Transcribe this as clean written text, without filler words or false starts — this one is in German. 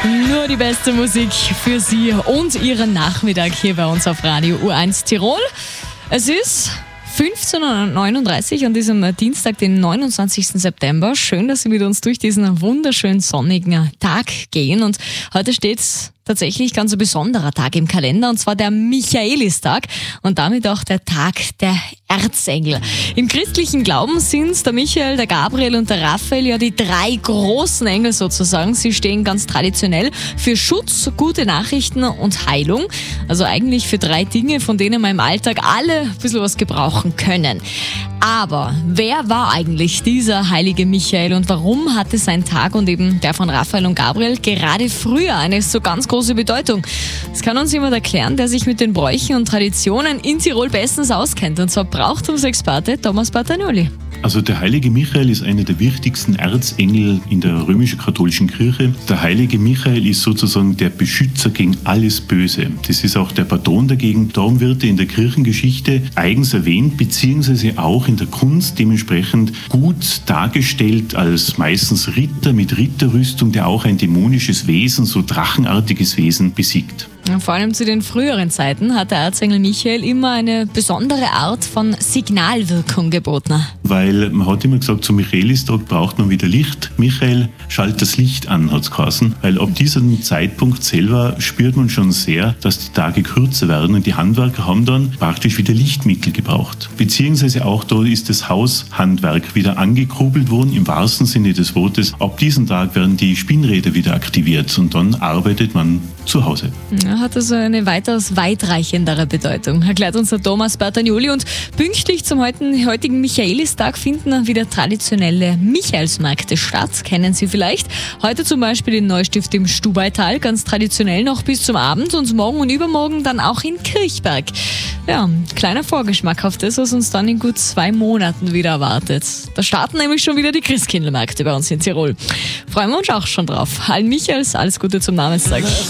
Nur die beste Musik für Sie und Ihren Nachmittag hier bei uns auf Radio U1 Tirol. Es ist 15:39 Uhr an diesem Dienstag, den 29. September. Schön, dass Sie mit uns durch diesen wunderschönen sonnigen Tag gehen. Und heute steht tatsächlich ganz ein besonderer Tag im Kalender, und zwar der Michaelistag und damit auch der Tag der Erzengel. Im christlichen Glauben sind der Michael, der Gabriel und der Raphael ja die drei großen Engel sozusagen. Sie stehen ganz traditionell für Schutz, gute Nachrichten und Heilung. Also eigentlich für drei Dinge, von denen wir im Alltag alle ein bisschen was gebrauchen können. Aber wer war eigentlich dieser heilige Michael und warum hatte sein Tag und eben der von Raphael und Gabriel gerade früher eine so ganz große Bedeutung? Das kann uns jemand erklären, der sich mit den Bräuchen und Traditionen in Tirol bestens auskennt, und zwar Brauchtumsexperte Thomas Bartagnoli. Also der heilige Michael ist einer der wichtigsten Erzengel in der römisch-katholischen Kirche. Der heilige Michael ist sozusagen der Beschützer gegen alles Böse. Das ist auch der Patron dagegen. Darum wird er in der Kirchengeschichte eigens erwähnt, beziehungsweise auch in der Kunst dementsprechend gut dargestellt als meistens Ritter mit Ritterrüstung, der auch ein dämonisches Wesen, so drachenartiges Wesen besiegt. Vor allem zu den früheren Zeiten hat der Erzengel Michael immer eine besondere Art von Signalwirkung geboten. Weil man hat immer gesagt, zum Michaelistag braucht man wieder Licht. Michael, schalt das Licht an, hat es geheißen. Weil ab diesem Zeitpunkt selber spürt man schon sehr, dass die Tage kürzer werden, und die Handwerker haben dann praktisch wieder Lichtmittel gebraucht. Beziehungsweise auch da ist das Haushandwerk wieder angekurbelt worden, im wahrsten Sinne des Wortes. Ab diesem Tag werden die Spinnräder wieder aktiviert und dann arbeitet man zu Hause. Ja, hat also eine weitaus weitreichendere Bedeutung, erklärt uns der Thomas Bartagnoli. Und pünktlich zum heutigen Michaelistag finden dann wieder traditionelle Michaelsmärkte statt. Kennen Sie vielleicht? Heute zum Beispiel in Neustift im Stubaital, ganz traditionell noch bis zum Abend, und morgen und übermorgen dann auch in Kirchberg. Ja, kleiner Vorgeschmack auf das, was uns dann in gut 2 Monaten wieder erwartet. Da starten nämlich schon wieder die Christkindlmärkte bei uns in Tirol. Freuen wir uns auch schon drauf. Allen Michaels, alles Gute zum Namenstag.